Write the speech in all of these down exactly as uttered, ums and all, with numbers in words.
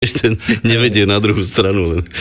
Ešte nevedie na druhú stranu. Len.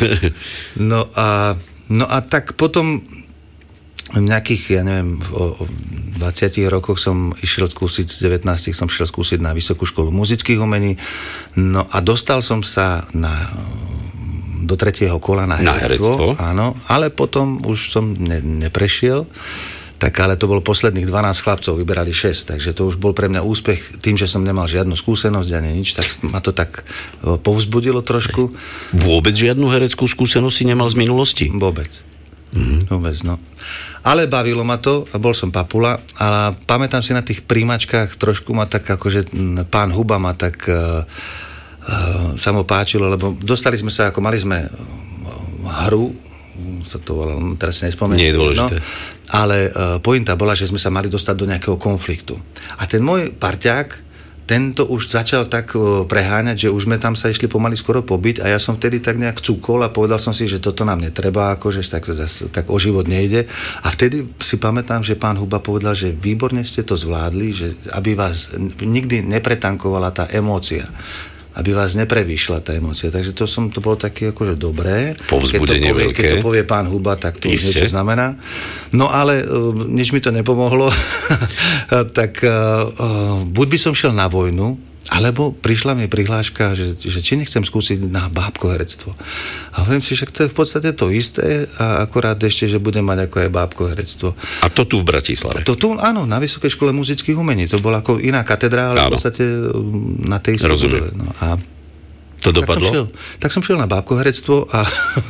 No a, no a tak potom v nejakých, ja neviem, o dvadsiatich rokoch som išiel skúsiť, v devätnástich som šiel skúsiť na Vysokú školu muzických umení, no a dostal som sa na, do tretieho kola na herectvo, na herectvo. Áno, ale potom už som ne, neprešiel. Tak ale to bolo posledných dvanásť chlapcov, vyberali šesť, takže to už bol pre mňa úspech tým, že som nemal žiadnu skúsenosť ani nič, tak ma to tak povzbudilo trošku. Vôbec žiadnu hereckú skúsenosť si nemal z minulosti? Vôbec. Mm-hmm. Vôbec, no. Ale bavilo ma to a bol som papula a pamätám si na tých príjmačkách, trošku ma tak akože pán Huba ma tak uh, uh, sa mu páčilo, lebo dostali sme sa, ako mali sme hru, sa to volalo, teraz si nespomeniem. Nie je dôležité. No, ale uh, pointa bola, že sme sa mali dostať do nejakého konfliktu. A ten môj parťák, tento už začal tak uh, preháňať, že už sme tam sa išli pomaly skoro pobiť a ja som vtedy tak nejak cúkol a povedal som si, že toto nám netreba, akože tak, tak o život nejde. A vtedy si pamätám, že pán Huba povedal, že výborne ste to zvládli, že aby vás nikdy nepretankovala tá emócia, aby vás neprevýšla tá emócia. Takže to som, to bolo také akože dobré. Povzbudenie veľké. Keď to povie pán Huba, tak to už niečo znamená. No ale uh, nič mi to nepomohlo. Tak uh, buď by som šiel na vojnu, alebo prišla mi prihláška, že, že či nechcem skúsiť na bábkoherectvo. A hovorím si, že to je v podstate to isté a akorát ešte, že budem mať ako aj bábkoherectvo. A to tu v Bratislave? To tu, áno, na Vysokej škole muzických umení. To bola ako iná katedra, ale áno. V podstate na tej istej budove. No a to dopadlo? Tak som šiel, tak som šiel na bábkoherectvo a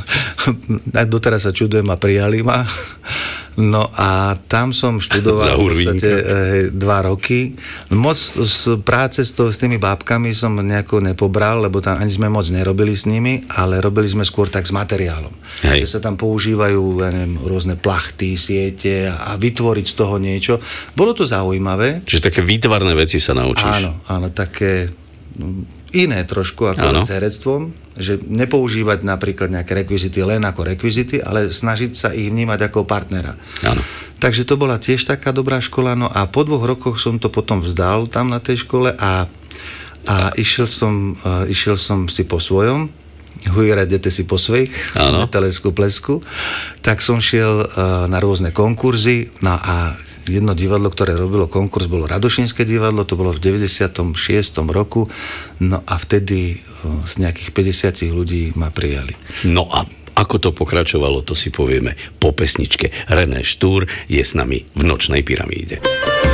doteraz sa čudujem a prijali ma. No a tam som študoval v podstate hej, dva roky. Moc z práce s, to, s tými bábkami som nejako nepobral, lebo tam ani sme moc nerobili s nimi, ale robili sme skôr tak s materiálom. Hej. Že sa tam používajú ja neviem, rôzne plachty, siete a, a vytvoriť z toho niečo. Bolo to zaujímavé. Čiže také výtvarné veci sa naučíš. Áno, áno, také iné trošku ako s herectvom, že nepoužívať napríklad nejaké rekvizity len ako rekvizity, ale snažiť sa ich vnímať ako partnera. Áno. Takže to bola tiež taká dobrá škola, no a po dvoch rokoch som to potom vzdal tam na tej škole a, a išiel, som, uh, išiel som si po svojom, hujradete si po svojich, na telesku plesku, tak som šiel uh, na rôzne konkurzy, no a jedno divadlo, ktoré robilo konkurs, bolo Radošínske divadlo, to bolo v deväťdesiatom šiestom roku, no a vtedy uh, z nejakých päťdesiat ľudí ma prijali. No a ako to pokračovalo, to si povieme po pesničke. René Štúr je s nami v Nočnej pyramíde.